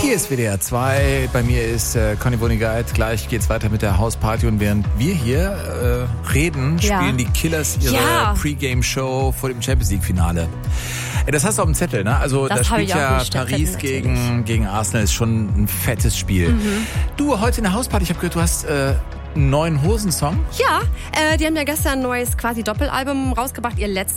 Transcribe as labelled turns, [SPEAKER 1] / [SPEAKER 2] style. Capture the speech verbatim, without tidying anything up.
[SPEAKER 1] Hier ist W D R zwei, bei mir ist äh, Conny Bonigkeit. Gleich geht's weiter mit der Hausparty und während wir hier äh, reden,
[SPEAKER 2] Ja.
[SPEAKER 1] spielen die Killers ihre
[SPEAKER 2] Ja.
[SPEAKER 1] Pre-Game-Show vor dem Champions League-Finale. Ey, das hast du auf dem Zettel, ne? Also
[SPEAKER 2] Das
[SPEAKER 1] da
[SPEAKER 2] hab
[SPEAKER 1] spielt
[SPEAKER 2] ich auf
[SPEAKER 1] ja
[SPEAKER 2] dem Zettel,
[SPEAKER 1] Paris
[SPEAKER 2] natürlich.
[SPEAKER 1] gegen, gegen Arsenal, ist schon ein fettes Spiel.
[SPEAKER 2] Mhm.
[SPEAKER 1] Du, heute in der Hausparty, ich habe gehört, du hast äh, einen neuen Hosensong.
[SPEAKER 2] Ja, äh, die haben ja gestern ein neues quasi Doppelalbum rausgebracht, ihr letztes.